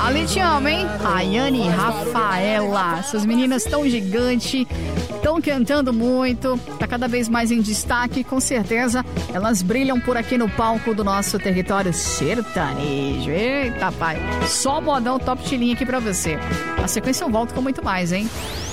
Ali te amo, hein? Rayane e Rafaela. Essas meninas tão gigantes, estão cantando muito, tá cada vez mais em destaque, com certeza elas brilham por aqui no palco do nosso território sertanejo. Eita, pai, só modão top de linha aqui pra você. Na sequência eu volto com muito mais, hein?